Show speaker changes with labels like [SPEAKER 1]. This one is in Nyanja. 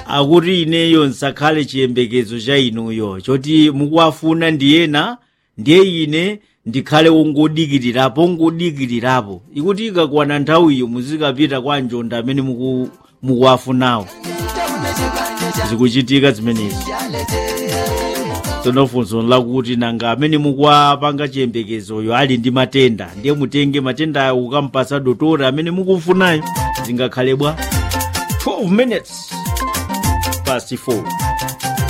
[SPEAKER 1] akuti ineyo nsakhale chiyembekezo cha inuyo choti mukuwafuna ndiyena ndiye ine ndikhale wongodikirirapo ikuti ikakwana nthawiyo muzikapita kwa njonda amene mukuwafunawo zikuchitika zimenezi. Tsono funso lakuti nanga amene mukuwapanga chiyembekezoyo ali ndi matenda ndiye mutenge matenda ukampasa dotora amene mukufunayo zingakhale bwa 12 minutes past 4.